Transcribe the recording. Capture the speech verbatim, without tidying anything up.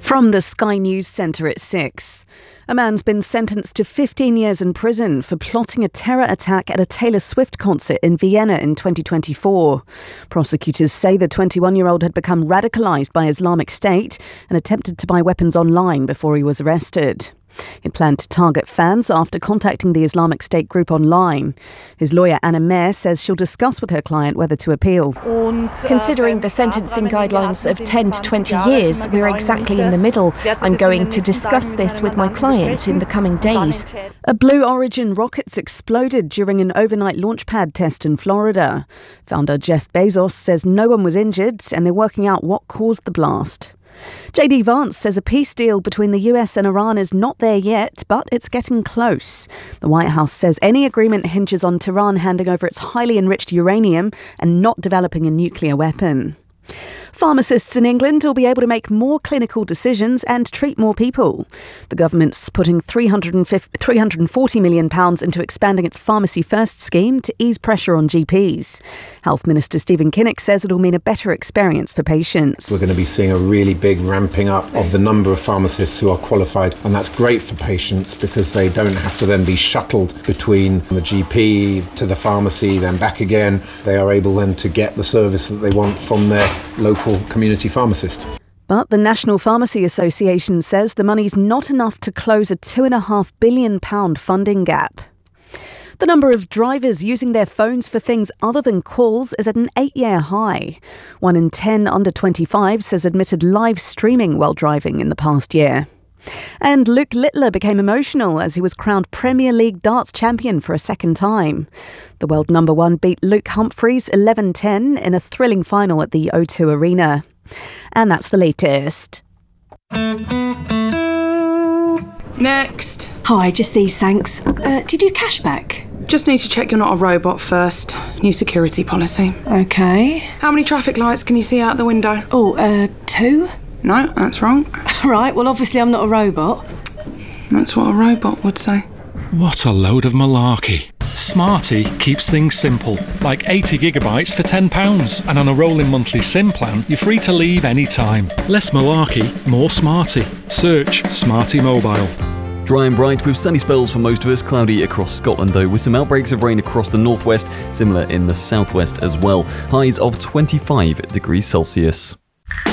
From the Sky News Centre at six. A man's been sentenced to fifteen years in prison for plotting a terror attack at a Taylor Swift concert in Vienna in twenty twenty-four. Prosecutors say the twenty-one-year-old had become radicalised by Islamic State and attempted to buy weapons online before he was arrested. He planned to target fans after contacting the Islamic State group online. His lawyer Anna Mayer says she'll discuss with her client whether to appeal. Considering the sentencing guidelines of ten to twenty years, we're exactly in the middle. I'm going to discuss this with my client in the coming days. A Blue Origin rocket's exploded during an overnight launch pad test in Florida. Founder Jeff Bezos says no one was injured and they're working out what caused the blast. J D Vance says a peace deal between the U S and Iran is not there yet, but it's getting close. The White House says any agreement hinges on Tehran handing over its highly enriched uranium and not developing a nuclear weapon. Pharmacists in England will be able to make more clinical decisions and treat more people. The government's putting three hundred forty million pounds into expanding its Pharmacy First scheme to ease pressure on G Ps. Health Minister Stephen Kinnock says it'll mean a better experience for patients. We're going to be seeing a really big ramping up of the number of pharmacists who are qualified, and that's great for patients because they don't have to then be shuttled between the G P to the pharmacy, then back again. They are able then to get the service that they want from their local community pharmacist. But the National Pharmacy Association says the money's not enough to close a two point five billion pounds funding gap. The number of drivers using their phones for things other than calls is at an eight-year high. One in ten under twenty-fives has admitted live streaming while driving in the past year. And Luke Littler became emotional as he was crowned Premier League darts champion for a second time. The world number one beat Luke Humphreys eleven ten in a thrilling final at the O two Arena. And that's the latest. Next. Hi, just these, thanks. Uh, did you cash back? Just need to check you're not a robot first. New security policy. Okay. How many traffic lights can you see out the window? Oh, uh, two? No, that's wrong. Right, well, obviously I'm not a robot. That's what a robot would say. What a load of malarkey. Smarty keeps things simple, like eighty gigabytes for ten pounds. And on a rolling monthly SIM plan, you're free to leave any time. Less malarkey, more Smarty. Search Smarty Mobile. Dry and bright with sunny spells for most of us, cloudy across Scotland though, with some outbreaks of rain across the northwest, similar in the southwest as well. Highs of twenty-five degrees Celsius.